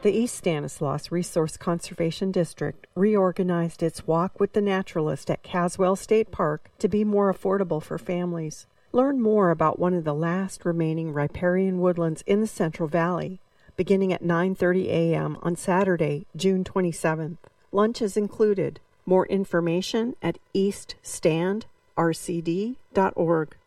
The East Stanislaus Resource Conservation District reorganized its Walk with the Naturalist at Caswell State Park to be more affordable for families. Learn more about one of the last remaining riparian woodlands in the Central Valley, beginning at 9:30 a.m. on Saturday, June 27th. Lunch is included. More information at eaststandrcd.org.